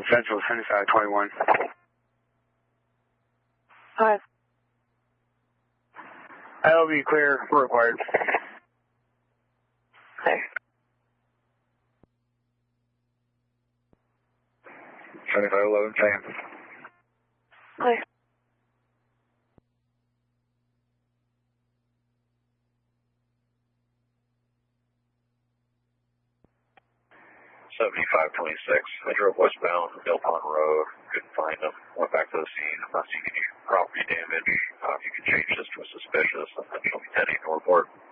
Central, 7521. Hi. ILB clear, we're required. Hey. 7511, same. Hi. 7526. I drove westbound from Mill Pond Road. Couldn't find them. Went back to the scene. I'm not seeing any property damage. If you could change this to a suspicious, then show me 10-8 report.